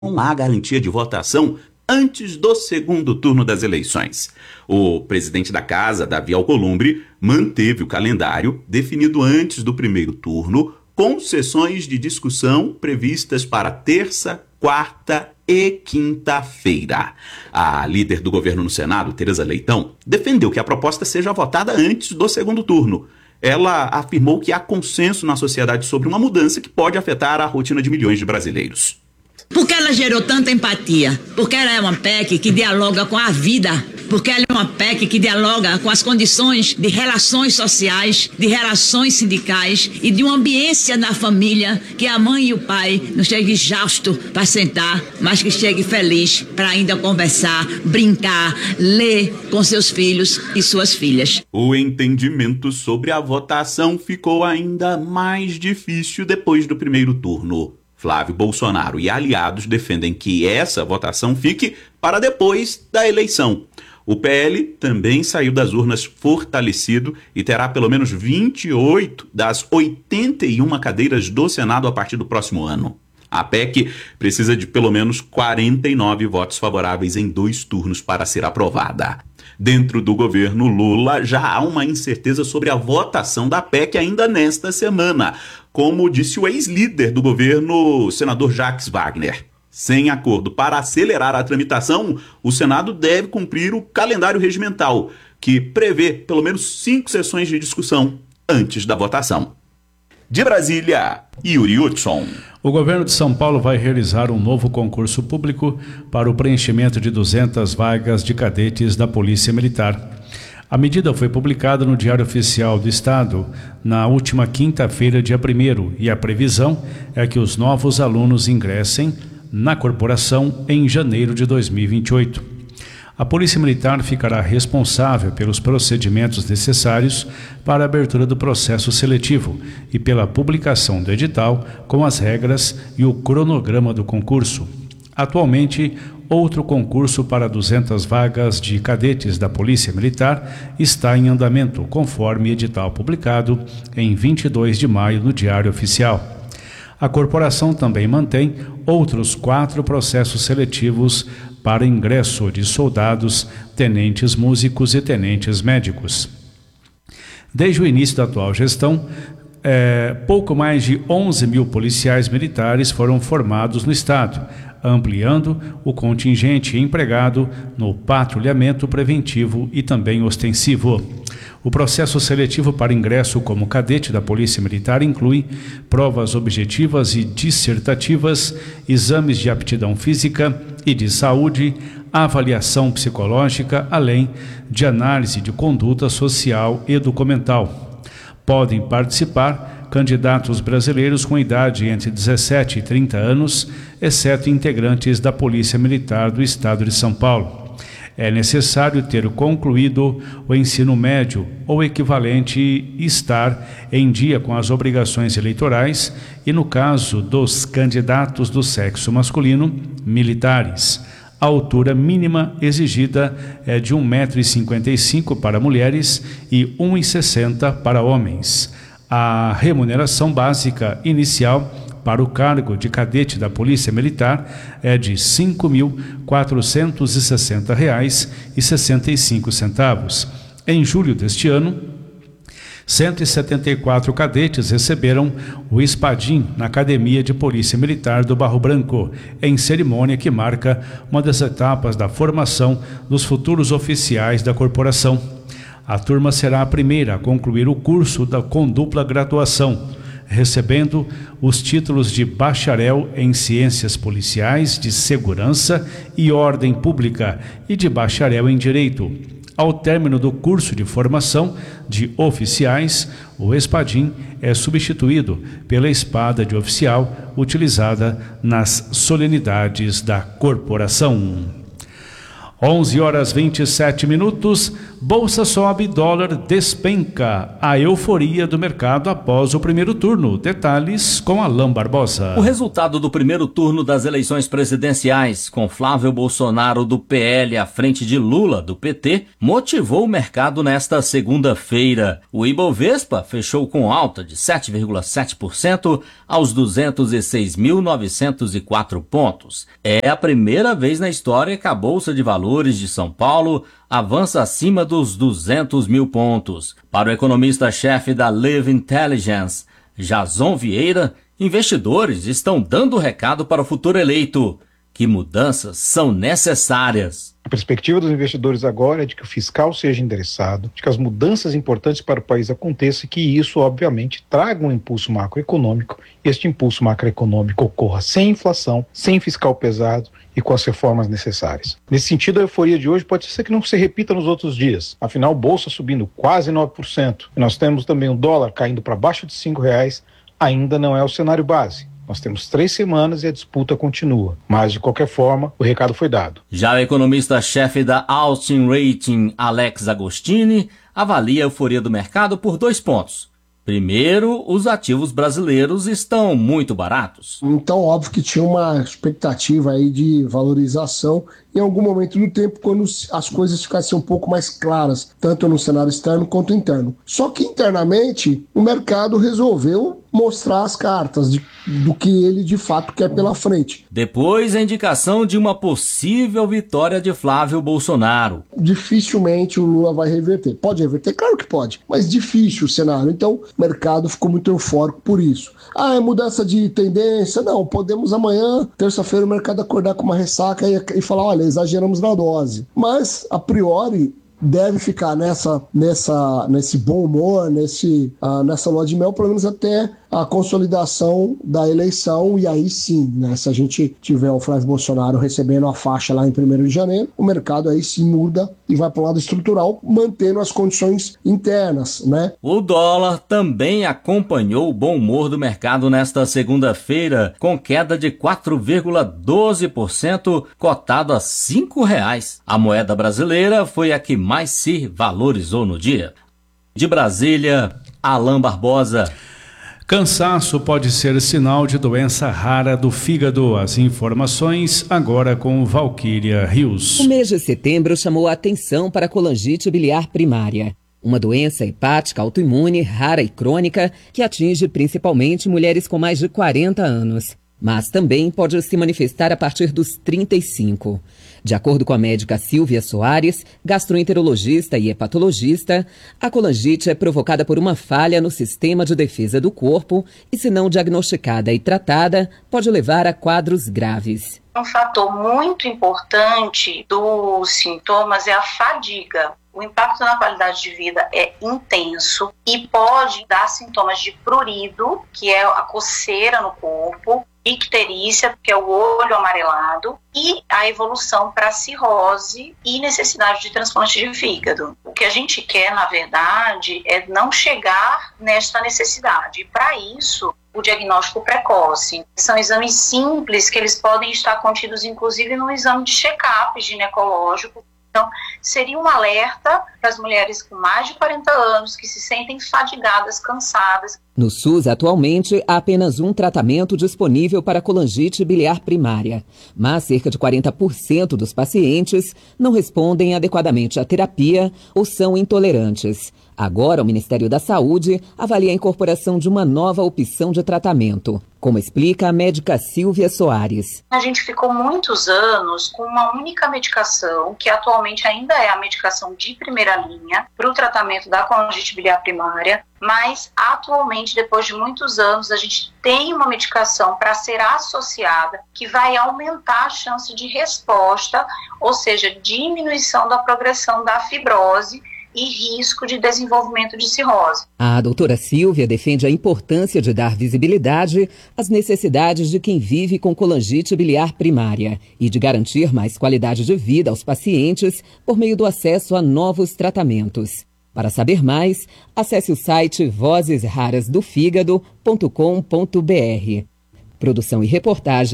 há garantia de votação antes do segundo turno das eleições. O presidente da casa, Davi Alcolumbre, manteve o calendário definido antes do primeiro turno, com sessões de discussão previstas para terça, quarta e quinta-feira. A líder do governo no Senado, Tereza Leitão, defendeu que a proposta seja votada antes do segundo turno. Ela afirmou que há consenso na sociedade sobre uma mudança que pode afetar a rotina de milhões de brasileiros. Porque ela gerou tanta empatia, porque ela é uma PEC que dialoga com a vida, porque ela é uma PEC que dialoga com as condições de relações sociais, de relações sindicais e de uma ambiência na família, que a mãe e o pai não cheguem exausto para sentar, mas que cheguem feliz para ainda conversar, brincar, ler com seus filhos e suas filhas. O entendimento sobre a votação ficou ainda mais difícil depois do primeiro turno. Flávio Bolsonaro e aliados defendem que essa votação fique para depois da eleição. O PL também saiu das urnas fortalecido e terá pelo menos 28 das 81 cadeiras do Senado a partir do próximo ano. A PEC precisa de pelo menos 49 votos favoráveis em 2 turnos para ser aprovada. Dentro do governo Lula, já há uma incerteza sobre a votação da PEC ainda nesta semana, como disse o ex-líder do governo, o senador Jacques Wagner. Sem acordo para acelerar a tramitação, o Senado deve cumprir o calendário regimental, que prevê pelo menos 5 sessões de discussão antes da votação. De Brasília, Yuri Hudson. O governo de São Paulo vai realizar um novo concurso público para o preenchimento de 200 vagas de cadetes da Polícia Militar. A medida foi publicada no Diário Oficial do Estado na última quinta-feira, dia 1º, e a previsão é que os novos alunos ingressem na corporação em janeiro de 2028. A Polícia Militar ficará responsável pelos procedimentos necessários para a abertura do processo seletivo e pela publicação do edital com as regras e o cronograma do concurso. Atualmente, outro concurso para 200 vagas de cadetes da Polícia Militar está em andamento, conforme edital publicado em 22 de maio no Diário Oficial. A corporação também mantém outros 4 processos seletivos para ingresso de soldados, tenentes músicos e tenentes médicos. Desde o início da atual gestão, pouco mais de 11 mil policiais militares foram formados no estado, ampliando o contingente empregado no patrulhamento preventivo e também ostensivo. O processo seletivo para ingresso como cadete da Polícia Militar inclui provas objetivas e dissertativas, exames de aptidão física e de saúde, avaliação psicológica, além de análise de conduta social e documental. Podem participar candidatos brasileiros com idade entre 17 e 30 anos, exceto integrantes da Polícia Militar do Estado de São Paulo. É necessário ter concluído o ensino médio ou equivalente e estar em dia com as obrigações eleitorais e, no caso dos candidatos do sexo masculino, militares. A altura mínima exigida é de 1,55 m para mulheres e 1,60 m para homens. A remuneração básica inicial para o cargo de cadete da Polícia Militar é de R$ 5.460,65. Em julho deste ano, 174 cadetes receberam o Espadim na Academia de Polícia Militar do Barro Branco, em cerimônia que marca uma das etapas da formação dos futuros oficiais da corporação. A turma será a primeira a concluir o curso com dupla graduação, recebendo os títulos de bacharel em Ciências Policiais, de Segurança e Ordem Pública e de bacharel em Direito. Ao término do curso de formação de oficiais, o espadim é substituído pela espada de oficial utilizada nas solenidades da corporação. 11h27. Bolsa sobe, dólar despenca. A euforia do mercado após o primeiro turno. Detalhes com Alain Barbosa. O resultado do primeiro turno das eleições presidenciais, com Flávio Bolsonaro do PL à frente de Lula do PT, motivou o mercado nesta segunda-feira. O Ibovespa fechou com alta de 7,7% aos 206.904 pontos. É a primeira vez na história que a Bolsa de Valores de São Paulo avança acima dos 200 mil pontos. Para o economista-chefe da Live Intelligence, Jason Vieira, investidores estão dando recado para o futuro eleito, que mudanças são necessárias. A perspectiva dos investidores agora é de que o fiscal seja endereçado, de que as mudanças importantes para o país aconteçam e que isso, obviamente, traga um impulso macroeconômico e este impulso macroeconômico ocorra sem inflação, sem fiscal pesado e com as reformas necessárias. Nesse sentido, a euforia de hoje pode ser que não se repita nos outros dias. Afinal, Bolsa subindo quase 9%. E nós temos também o dólar caindo para baixo de R$5, ainda não é o cenário base. Nós temos 3 semanas e a disputa continua. Mas, de qualquer forma, o recado foi dado. Já o economista-chefe da Austin Rating, Alex Agostini, avalia a euforia do mercado por 2 pontos. Primeiro, os ativos brasileiros estão muito baratos. Então, óbvio que tinha uma expectativa aí de valorização em algum momento do tempo, quando as coisas ficassem um pouco mais claras, tanto no cenário externo quanto interno. Só que internamente, o mercado resolveu mostrar as cartas do que ele de fato quer pela frente. Depois, a indicação de uma possível vitória de Flávio Bolsonaro. Dificilmente o Lula vai reverter. Pode reverter? Claro que pode, mas difícil o cenário. Então, o mercado ficou muito eufórico por isso. É mudança de tendência? Não, podemos amanhã, terça-feira, o mercado acordar com uma ressaca e falar, olha, exageramos na dose. Mas, a priori, deve ficar nesse bom humor, nessa lua de mel, pelo menos até a consolidação da eleição, e aí sim, né, se a gente tiver o Flávio Bolsonaro recebendo a faixa lá em 1º de janeiro, o mercado aí sim muda e vai para o lado estrutural, mantendo as condições internas, né? O dólar também acompanhou o bom humor do mercado nesta segunda-feira, com queda de 4,12%, cotado a R$5. A moeda brasileira foi a que mais se valorizou no dia. De Brasília, Alain Barbosa. Cansaço pode ser sinal de doença rara do fígado. As informações agora com Valquíria Rios. O mês de setembro chamou a atenção para a colangite biliar primária, uma doença hepática autoimune rara e crônica que atinge principalmente mulheres com mais de 40 anos. Mas também pode se manifestar a partir dos 35. De acordo com a médica Silvia Soares, gastroenterologista e hepatologista, a colangite é provocada por uma falha no sistema de defesa do corpo e, se não diagnosticada e tratada, pode levar a quadros graves. Um fator muito importante dos sintomas é a fadiga. O impacto na qualidade de vida é intenso e pode dar sintomas de prurido, que é a coceira no corpo, icterícia, que é o olho amarelado, e a evolução para cirrose e necessidade de transplante de fígado. O que a gente quer, na verdade, é não chegar nesta necessidade. E para isso, o diagnóstico precoce. São exames simples que eles podem estar contidos, inclusive, no exame de check-up ginecológico. Então, seria um alerta para as mulheres com mais de 40 anos que se sentem fadigadas, cansadas. No SUS, atualmente, há apenas um tratamento disponível para colangite biliar primária, mas cerca de 40% dos pacientes não respondem adequadamente à terapia ou são intolerantes. Agora, o Ministério da Saúde avalia a incorporação de uma nova opção de tratamento, como explica a médica Silvia Soares. A gente ficou muitos anos com uma única medicação, que atualmente ainda é a medicação de primeira linha para o tratamento da colangite biliar primária, mas atualmente, depois de muitos anos, a gente tem uma medicação para ser associada que vai aumentar a chance de resposta, ou seja, diminuição da progressão da fibrose e risco de desenvolvimento de cirrose. A doutora Silvia defende a importância de dar visibilidade às necessidades de quem vive com colangite biliar primária e de garantir mais qualidade de vida aos pacientes por meio do acesso a novos tratamentos. Para saber mais, acesse o site vozesrarasdofigado.com.br. Produção e reportagem,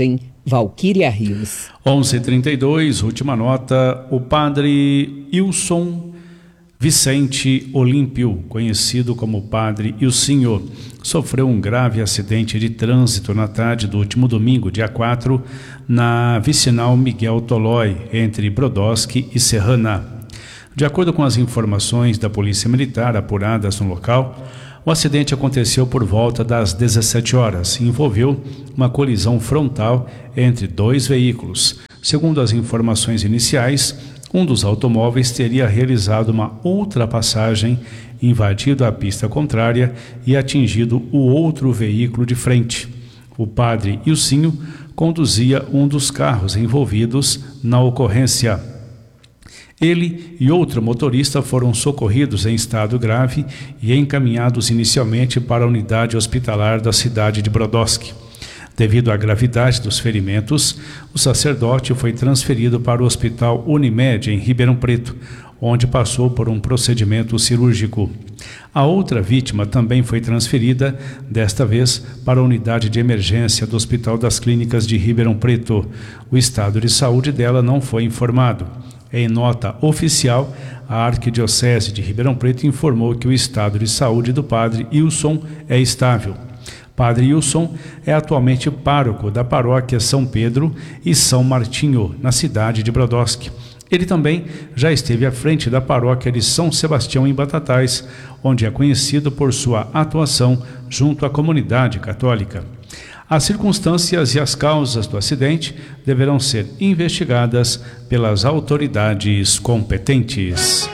Valquíria Rios. 11h32, última nota. O padre Wilson Vicente Olímpio, conhecido como Padre Ilcinho, sofreu um grave acidente de trânsito na tarde do último domingo, dia 4, na vicinal Miguel Tolói, entre Brodowski e Serrana. De acordo com as informações da Polícia Militar apuradas no local, o acidente aconteceu por volta das 17 horas e envolveu uma colisão frontal entre dois veículos. Segundo as informações iniciais, um dos automóveis teria realizado uma ultrapassagem, invadido a pista contrária e atingido o outro veículo de frente. O padre Ilcinho conduzia um dos carros envolvidos na ocorrência. Ele e outro motorista foram socorridos em estado grave e encaminhados inicialmente para a unidade hospitalar da cidade de Brodowski. Devido à gravidade dos ferimentos, o sacerdote foi transferido para o Hospital Unimed, em Ribeirão Preto, onde passou por um procedimento cirúrgico. A outra vítima também foi transferida, desta vez para a unidade de emergência do Hospital das Clínicas de Ribeirão Preto. O estado de saúde dela não foi informado. Em nota oficial, a Arquidiocese de Ribeirão Preto informou que o estado de saúde do padre Wilson é estável. Padre Wilson é atualmente pároco da paróquia São Pedro e São Martinho, na cidade de Brodowski. Ele também já esteve à frente da paróquia de São Sebastião, em Batatais, onde é conhecido por sua atuação junto à comunidade católica. As circunstâncias e as causas do acidente deverão ser investigadas pelas autoridades competentes.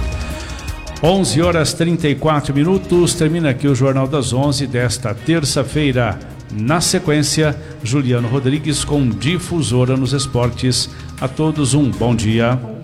11h34, termina aqui o Jornal das 11 desta terça-feira. Na sequência, Juliano Rodrigues com Difusora nos Esportes. A todos um bom dia.